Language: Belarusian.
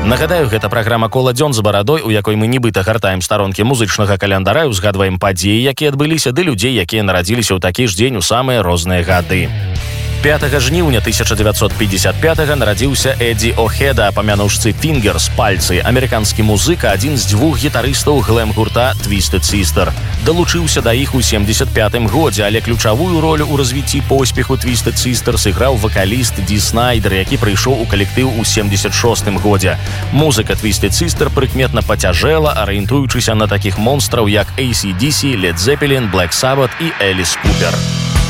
Нагадаю, гэта праграма «Кола дзён за барадой», у якой мы нібыта гартаем старонкі музычнага каляндаря, узгадваем падзеі, якія адбыліся, ды людзей, якія нарадзіліся ў такі ж дзень у самыя розныя гады. 5 жніўня 1955 нарадзіўся Эдді О'Хеда, памянушцы «Фінгерс» пальцы, амерыканскі музыка, адзін з 2 гітарыстаў глэм-гурта «Twisted Sister». Далучыўся да іх у 75 годзе, але ключавую ролю ў развіцці поспеху «Twisted Sister» сыграў вакаліст Ді Снайдер, які прыйшоў у калектыў у 76 годзе. Музыка «Twisted Sister» прыкметна пацяжэла, арыентуючыся на такіх монстраў, як AC/DC, Led Zeppelin, Black Sabbath і Эліс Купер.